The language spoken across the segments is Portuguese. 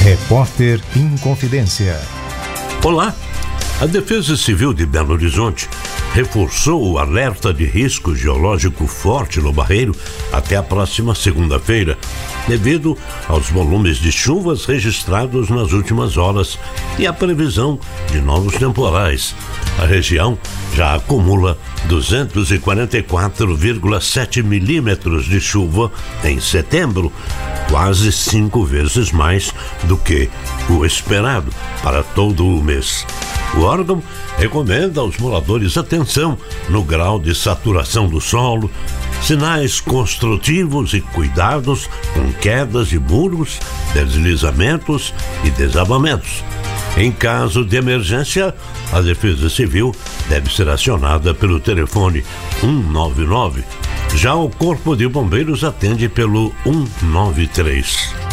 Repórter Inconfidência. Olá, a Defesa Civil de Belo Horizonte reforçou o alerta de risco geológico forte no Barreiro até a próxima segunda-feira, devido aos volumes de chuvas registrados nas últimas horas e a previsão de novos temporais. A região já acumula 244,7 milímetros de chuva em setembro, quase 5 vezes mais do que o esperado para todo o mês. O órgão recomenda aos moradores atenção no grau de saturação do solo, sinais construtivos e cuidados com quedas de muros, deslizamentos e desabamentos. Em caso de emergência, a Defesa Civil deve ser acionada pelo telefone 199. Já o Corpo de Bombeiros atende pelo 193.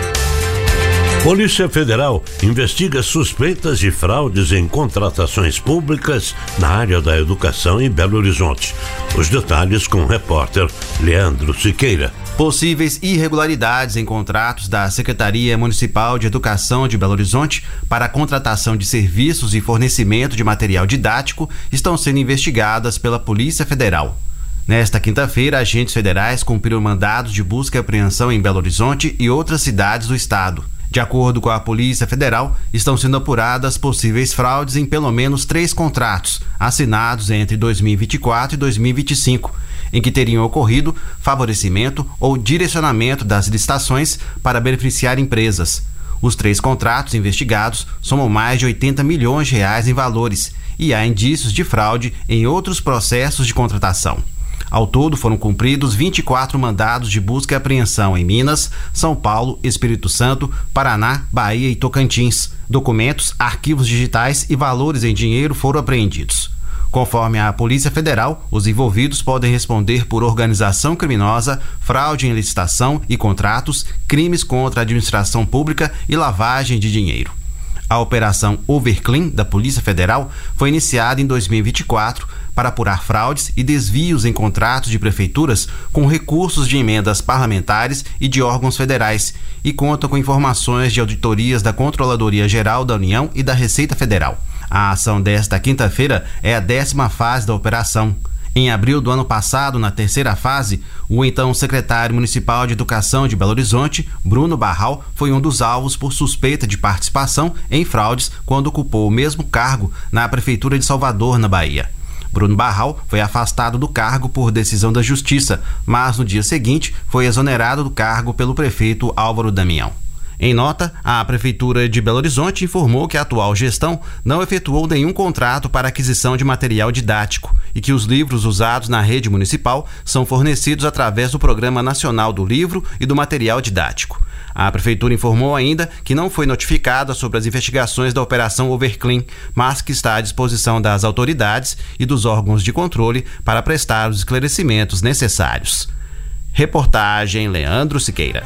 Polícia Federal investiga suspeitas de fraudes em contratações públicas na área da educação em Belo Horizonte. Os detalhes com o repórter Leandro Siqueira. Possíveis irregularidades em contratos da Secretaria Municipal de Educação de Belo Horizonte para a contratação de serviços e fornecimento de material didático estão sendo investigadas pela Polícia Federal. Nesta quinta-feira, agentes federais cumpriram mandados de busca e apreensão em Belo Horizonte e outras cidades do estado. De acordo com a Polícia Federal, estão sendo apuradas possíveis fraudes em pelo menos 3 contratos assinados entre 2024 e 2025, em que teriam ocorrido favorecimento ou direcionamento das licitações para beneficiar empresas. Os 3 contratos investigados somam mais de 80 milhões de reais em valores e há indícios de fraude em outros processos de contratação. Ao todo, foram cumpridos 24 mandados de busca e apreensão em Minas, São Paulo, Espírito Santo, Paraná, Bahia e Tocantins. Documentos, arquivos digitais e valores em dinheiro foram apreendidos. Conforme a Polícia Federal, os envolvidos podem responder por organização criminosa, fraude em licitação e contratos, crimes contra a administração pública e lavagem de dinheiro. A Operação Overclean da Polícia Federal foi iniciada em 2024 para apurar fraudes e desvios em contratos de prefeituras com recursos de emendas parlamentares e de órgãos federais e conta com informações de auditorias da Controladoria Geral da União e da Receita Federal. A ação desta quinta-feira é a 10ª fase da operação. Em abril do ano passado, na 3ª fase, o então secretário municipal de Educação de Belo Horizonte, Bruno Barral, foi um dos alvos por suspeita de participação em fraudes quando ocupou o mesmo cargo na Prefeitura de Salvador, na Bahia. Bruno Barral foi afastado do cargo por decisão da Justiça, mas no dia seguinte foi exonerado do cargo pelo prefeito Álvaro Damião. Em nota, a Prefeitura de Belo Horizonte informou que a atual gestão não efetuou nenhum contrato para aquisição de material didático e que os livros usados na rede municipal são fornecidos através do Programa Nacional do Livro e do Material Didático. A Prefeitura informou ainda que não foi notificada sobre as investigações da Operação Overclean, mas que está à disposição das autoridades e dos órgãos de controle para prestar os esclarecimentos necessários. Reportagem Leandro Siqueira.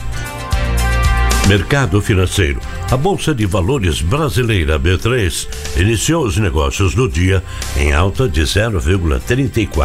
Mercado financeiro. A Bolsa de Valores brasileira B3 iniciou os negócios do dia em alta de 0,34%.